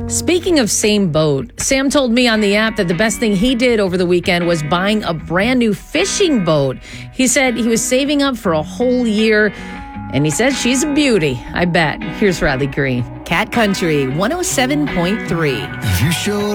Speaking of same boat, Sam told me on the app that the best thing he did over the weekend was buying a brand new fishing boat. He said he was saving up for a whole year, and he said she's a beauty. I bet. Here's Riley Green. Cat Country 107.3. You showed